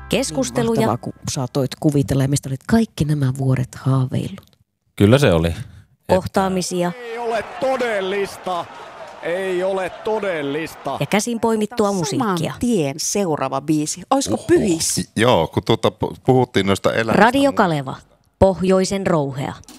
Keskusteluja. Niin mahtavaa, kun saatoit kuvitella, mistä olit kaikki nämä vuodet haaveillut. Kyllä se oli. Kohtaamisia. Ei ole todellista. Ei ole todellista. Ja käsin poimittua musiikkia. Saman tien seuraava biisi. Olisiko Pyhissä? Joo, kun puhuttiin noista elämistä. Radio Kaleva. Pohjoisen rouhea.